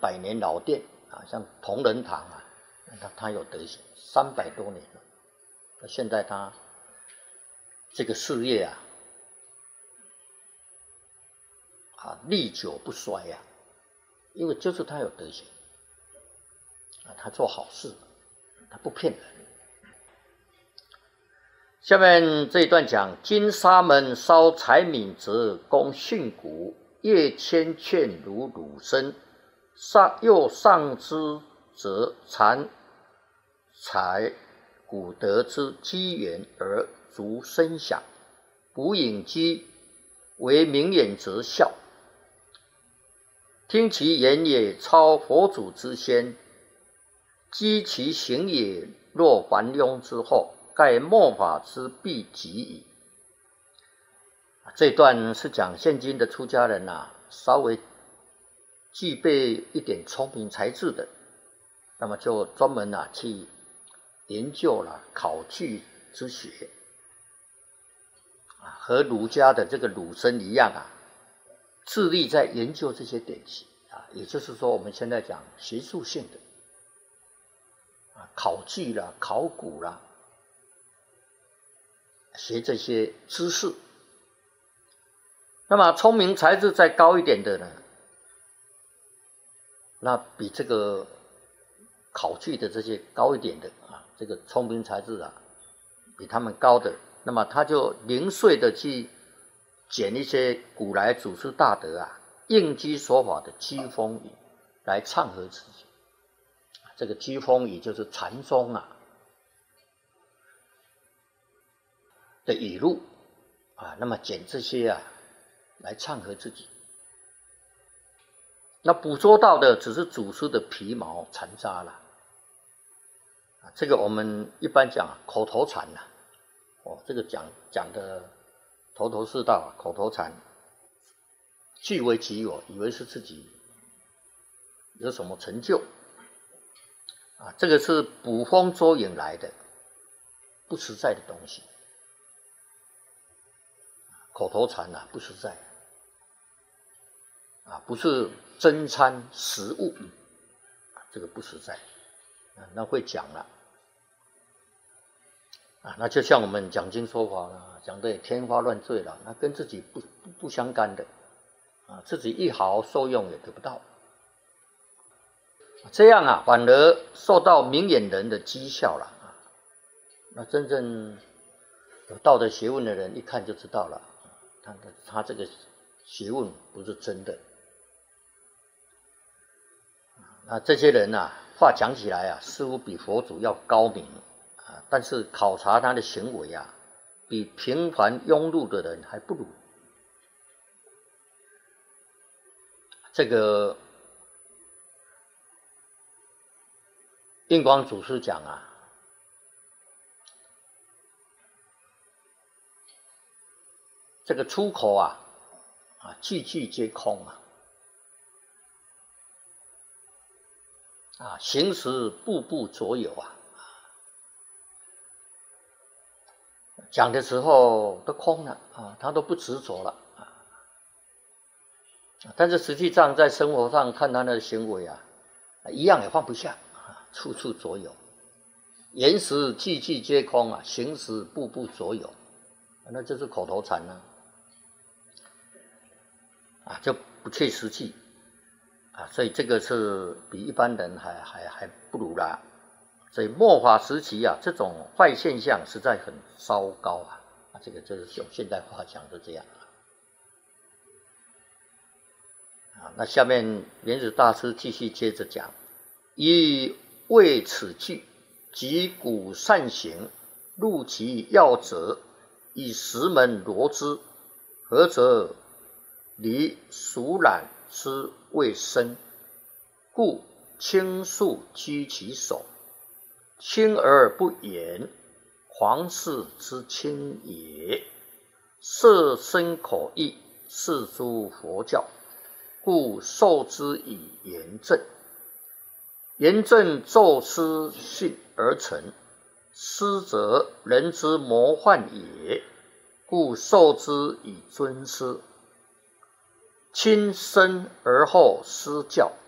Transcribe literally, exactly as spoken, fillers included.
百年老店啊，像同仁堂啊，他他有德行，三百多年了，现在他这个事业啊，啊历久不衰呀、啊，因为就是他有德行啊，他做好事，他不骗人。下面这一段讲：金沙门烧柴米则供训诂，夜千劝如汝身，上又上之则禅财古德之机缘而逐声响，不引机为明眼则笑。听其言也超佛祖之先，积其行也若凡庸之后，盖末法之必极矣。这段是讲现今的出家人啊，稍微具备一点聪明才智的，那么就专门啊去研究了考据之学啊，和儒家的这个儒生一样啊，致力在研究这些典籍啊，也就是说我们现在讲学术性的啊，考据啦、考古啦，学这些知识。那么聪明才智再高一点的呢，那比这个考据的这些高一点的啊，这个聪明才智啊，比他们高的，那么他就零碎的去捡一些古来祖师大德啊应机说法的机锋语来唱和自己。这个机锋语就是禅宗啊的语录啊，那么捡这些啊来唱和自己。那捕捉到的只是祖师的皮毛残渣了，啊，这个我们一般讲口头禅呐、啊，哦，这个讲讲的头头是道，口头禅，据为己有，以为是自己有什么成就，啊，这个是捕风捉影来的，不实在的东西，口头禅啊，不实在。啊，不是真参实物，这个不实在，啊，那会讲了，啊，那就像我们讲经说法了，讲的天花乱坠了，那跟自己不不不相干的，啊，自己一毫受用也得不到，这样啊，反而受到明眼人的讥笑了，啊，那真正有道德学问的人一看就知道了，他的他这个学问不是真的。啊，这些人啊，话讲起来啊，似乎比佛祖要高明啊，但是考察他的行为啊，比平凡庸碌的人还不如。这个印光祖师讲啊，这个出口啊，啊，句句皆空啊。啊，行识步步左有啊，讲的时候都空了啊，他都不执着了啊。但是实际上在生活上看他的行为啊，一样也放不下啊，处处左有，言实句句皆空啊，行识步步左有，那就是口头禅呢，啊，就不切实际。啊，所以这个是比一般人还还还不如啦。所以末法时期啊，这种坏现象实在很糟糕啊。啊，这个就是用现代话讲就这样啊。那下面莲子大师继续接着讲：以为此句，即古善行，入其要则，以十门罗之，何则离俗染之未深，故轻速居其手，轻而不言，皇室之轻也。色身口意是诸佛教，故受之以严正。严正奏师训而成，师则人之模范也，故受之以尊师。亲生而后施教，